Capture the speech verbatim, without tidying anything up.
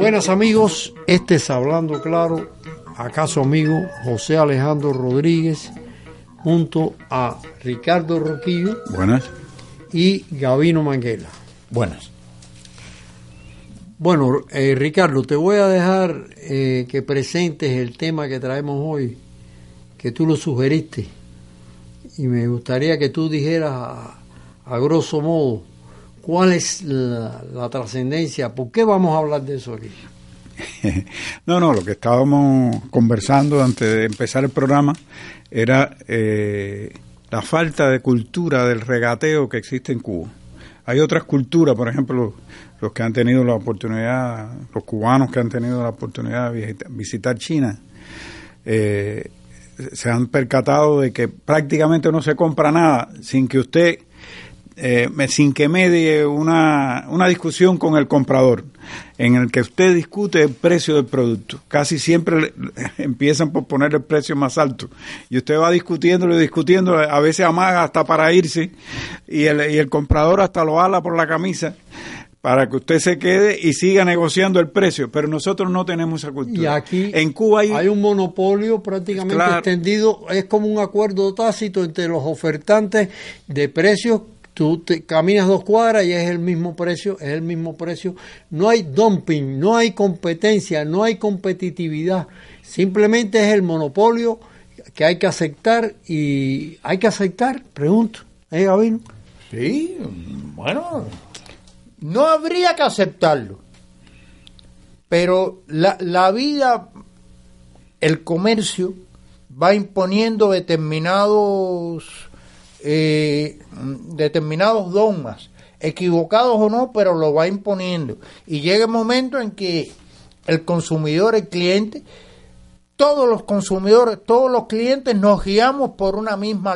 Buenas amigos, este es Hablando Claro, acaso amigo José Alejandro Rodríguez, junto a Ricardo Roquillo. Buenas. Y Gabino Manguela. Buenas. Bueno, eh, Ricardo, te voy a dejar eh, que presentes el tema que traemos hoy, que tú lo sugeriste, y me gustaría que tú dijeras a, a grosso modo cuál es la, la trascendencia, por qué vamos a hablar de eso aquí. No, no, lo que estábamos conversando antes de empezar el programa era eh, la falta de cultura del regateo que existe en Cuba. Hay otras culturas, por ejemplo, los que han tenido la oportunidad, los cubanos que han tenido la oportunidad de visitar China, eh, se han percatado de que prácticamente no se compra nada sin que usted, eh, sin que medie una, una discusión con el comprador, en el que usted discute el precio del producto. Casi siempre le, empiezan por poner el precio más alto y usted va discutiéndolo y discutiendo, a veces amaga hasta para irse y el, y el comprador hasta lo ala por la camisa para que usted se quede y siga negociando el precio, pero nosotros no tenemos esa cultura. Y aquí en Cuba hay, hay un monopolio prácticamente claro, extendido, es como un acuerdo tácito entre los ofertantes de precios. Tú te caminas dos cuadras y es el mismo precio, es el mismo precio. No hay dumping, no hay competencia, no hay competitividad. Simplemente es el monopolio que hay que aceptar y hay que aceptar, pregunto. ¿Eh, Gabino? Sí, bueno, no habría que aceptarlo. Pero la, la vida, el comercio va imponiendo determinados... Eh, determinados dogmas, equivocados o no, pero lo va imponiendo. Y llega el momento en que el consumidor, el cliente, todos los consumidores, todos los clientes nos guiamos por una misma